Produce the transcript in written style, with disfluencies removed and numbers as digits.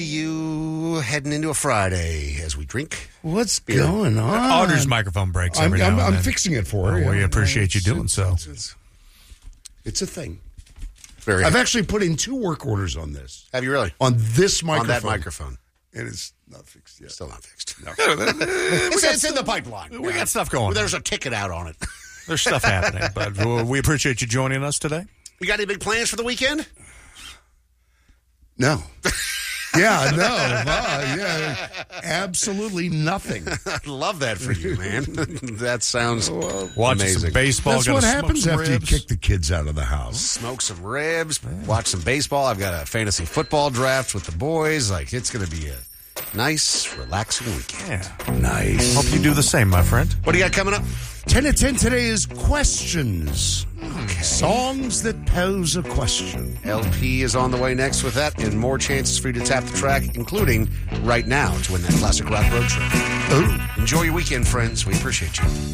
You heading into a Friday as we drink. What's going on? Audrey's microphone breaks every now and then. I'm fixing it for her. We appreciate you doing so. It's a thing. Very I've actually put in 2 work orders on this. Have you really? On this microphone. On that microphone. And it's not fixed yet. Still not fixed. No. It's in the pipeline. We got stuff going. There's a ticket out on it. There's stuff happening, but we appreciate you joining us today. You got any big plans for the weekend? No. Yeah, absolutely nothing. I love that for you, man. That sounds Watch amazing. some baseball. That's what happens after you kick the kids out of the house. Smoke some ribs, watch some baseball. I've got a fantasy football draft with the boys. Like, it's going to be a nice, relaxing weekend. Yeah. Nice. Hope you do the same, my friend. What do you got coming up? 10 at 10 today is questions. Okay. Songs that pose a question. LP is on the way next with that, and more chances for you to tap the track, including right now to win that Classic Rock Road Trip. Oh. Enjoy your weekend, friends. We appreciate you.